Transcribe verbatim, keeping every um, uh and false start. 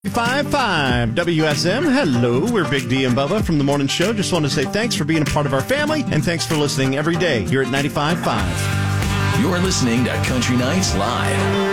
ninety-five point five W S M. Hello, we're Big D and Bubba from The Morning Show. Just want to say thanks for being a part of our family, and thanks for listening every day here at ninety-five point five. You're listening to Country Nights Live.